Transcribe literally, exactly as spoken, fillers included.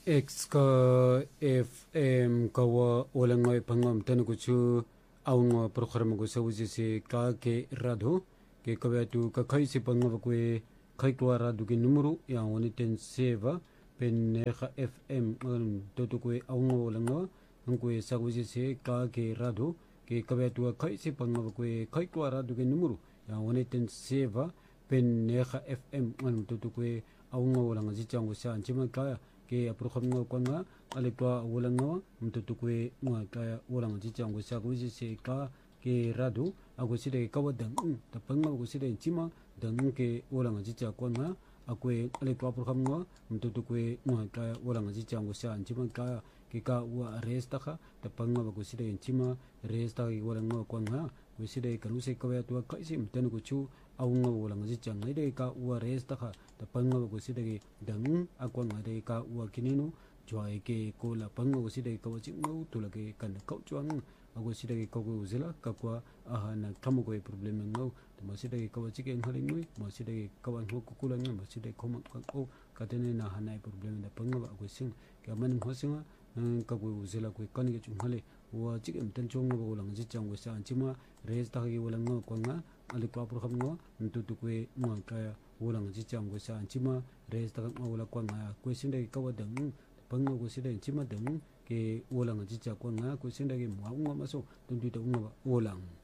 X ka F M kawa walang pangam tanukuchu aung program ko sa usi si ka ke radho ke kabatu ka kai si pangam ko kai ko radho ke numero yang woni ten seva pen ka F M toto ko aung walang ang ko sa usi si ka ke radho ke kabatu kai si pangam ko kai ko radho ke numero yang woni ten seva pen ka F M toto ko aung walang si chang ko sa anchima ka ke apurkham ngo kwanga alekwa wolanga mtutukwe ngwa ka wolanga jijang go sago jise ka ke radu ago sire kawadang tapanga go sire chima dang ke wolanga jija kwanga akwe alekwa apurkham ngo mtutukwe ngwa ka wolanga jijang go sa chima ka ke ka wa resta kha tapanga go sire chima resta ke wolanga kwanga go sire kanuse kawya to ka sim tan go chu aung wolanga jijang ngai ka wa resta kha tapanga go sire dang akwa ngare ka wa kininu joy ke ko la pango sida ka wachi ngau to la ke kan kau chuang ago sida ke ko zela ka kwa aha na kamu ko problem ngau to ma sida ke ka wachi ke ngari ngui ma sida ke ka wan ho ku la ngam ma sida ko ma ka o ka tene na hanai problem da pango ago sing ka man ho singa ka ko zela ko kan ke chung hale wa chi ke mtan chong ngo lang ji chang go sa chima res ta ke walang ngo ko nga ali pa pro kham ngo ntu tu ko ngo ka walang ji chang go sa chima res ta ngo la ko nga ko sin de ka wa dang pango ko sida chima dang ke walang ji cha ko nga ko sin de mo ngo ma so tum tu to ngo walang